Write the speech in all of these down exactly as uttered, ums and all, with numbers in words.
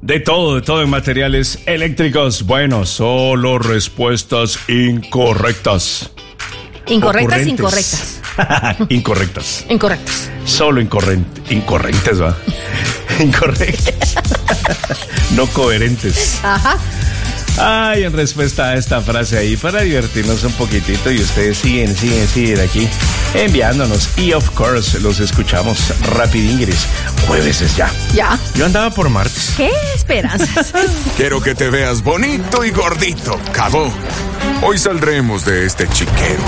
De todo, de todo en materiales eléctricos. Bueno, solo respuestas incorrectas. Incorrectas, incorrectas. Incorrectas. Incorrectas. Solo incorrectas. Incorrectas, va. Incorrectas. No coherentes. Ajá. Ay, en respuesta a esta frase ahí, para divertirnos un poquitito, y ustedes siguen, siguen, siguen aquí enviándonos. Y of course, los escuchamos rapidingris. Jueves es ya. Ya. Yo andaba por martes. ¿Qué esperanzas? Quiero que te veas bonito y gordito, cabo. Hoy saldremos de este chiquero.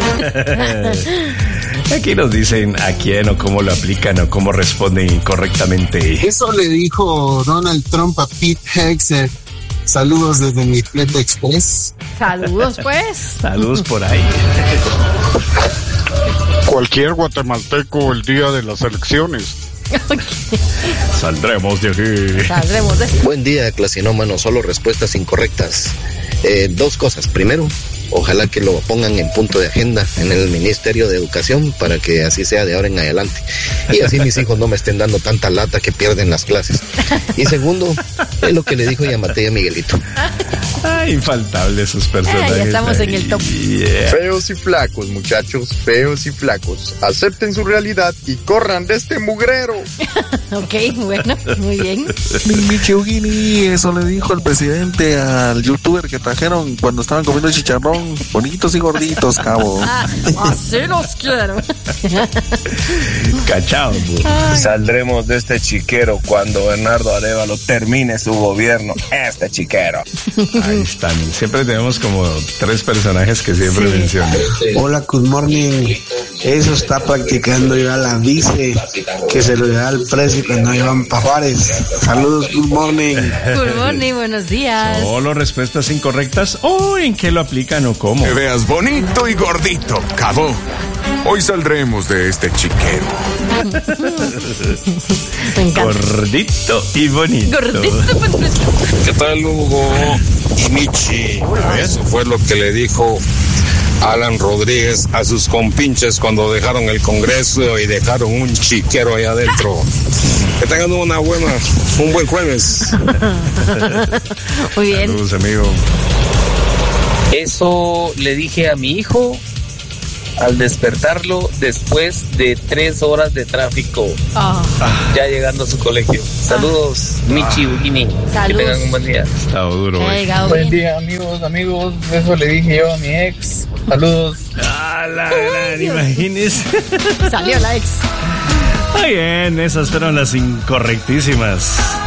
Aquí nos dicen a quién o cómo lo aplican o cómo responden incorrectamente. Eso le dijo Donald Trump a Pete Hegseth. Saludos desde mi Flete Express. Saludos, pues. Saludos por ahí. Cualquier guatemalteco el día de las elecciones. Okay. Saldremos de aquí. Saldremos de aquí. Buen día, clasinómano. Solo respuestas incorrectas. Eh, dos cosas. Primero, ojalá que lo pongan en punto de agenda en el Ministerio de Educación para que así sea de ahora en adelante. Y así mis hijos no me estén dando tanta lata que pierden las clases. Y segundo, es lo que le dijo Yamate a Miguelito. Ah, infaltables sus personajes. Ah, ya estamos ahí en el top. Yeah. Feos y flacos, muchachos, feos y flacos. Acepten su realidad y corran de este mugrero. Ok, bueno, muy bien. Mi, mi Chiugini, eso le dijo el presidente al youtuber que trajeron cuando estaban comiendo chicharrón. Bonitos y gorditos, cabo. Ah, así los quiero. Cachao. Saldremos de este chiquero cuando Bernardo Arévalo termine su gobierno. Este chiquero. Ahí están. Siempre tenemos como tres personajes que siempre Sí. mencionan. Hola, good morning. Eso está practicando ya la vice que se lo da al precio cuando iban para Juárez. Saludos, good morning. Good morning, buenos días. Solo respuestas incorrectas o en qué lo aplican o cómo. Te veas bonito y gordito, cabo. Hoy saldremos de este chiquero. Me encanta. Gordito y bonito. Gordito. ¿Qué tal, Hugo y Michi? Eso fue lo que le dijo Alan Rodríguez a sus compinches cuando dejaron el Congreso y dejaron un chiquero ahí adentro. Que tengan una buena, un buen jueves. Muy bien. Saludos, amigo. Eso le dije a mi hijo al despertarlo después de tres horas de tráfico, Oh. ya llegando a su colegio. Saludos, ah. Michi Ugini. Que tengan un buen día. Está duro, güey. Buen día, amigos, amigos. Eso le dije yo a mi ex. Saludos. A la gran, imagínese. Salió la ex. Muy bien, esas fueron las incorrectísimas.